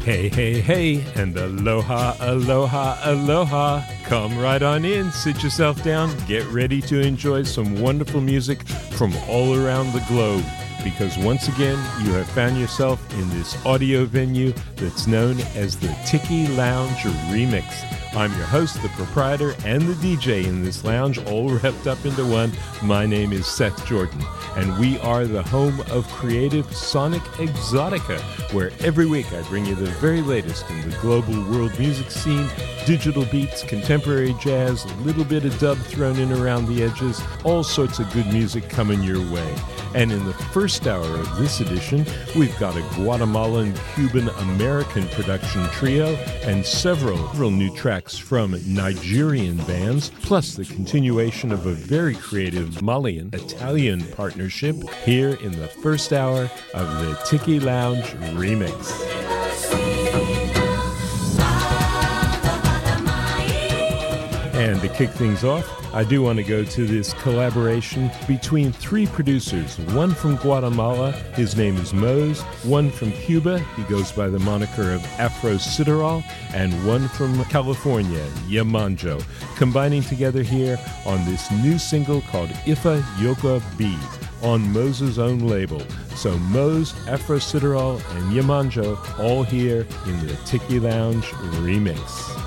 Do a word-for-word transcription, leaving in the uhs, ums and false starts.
Hey, hey, hey, and aloha, aloha, aloha. Come right on in, sit yourself down, get ready to enjoy some wonderful music from all around the globe. Because once again, you have found yourself in this audio venue that's known as the Tiki Lounge Remix. I'm your host, the proprietor, and the D J in this lounge, all wrapped up into one. My name is Seth Jordan, and we are the home of creative Sonic Exotica, where every week I bring you the very latest in the global world music scene, digital beats, contemporary jazz, a little bit of dub thrown in around the edges, all sorts of good music coming your way. And in the first hour of this edition, we've got a Guatemalan, Cuban, American production trio and several, several new tracks from Nigerian bands, plus the continuation of a very creative Malian-Italian partnership here in the first hour of the Tiki Lounge Remix. And to kick things off, I do want to go to this collaboration between three producers, one from Guatemala, his name is Mose, one from Cuba, he goes by the moniker of Afro Citarral, and one from California, Yamanjo, combining together here on this new single called Ifa Yoga B on Mose's own label. So Mose, Afro Citarral, and Yamanjo all here in the Tiki Lounge Remix.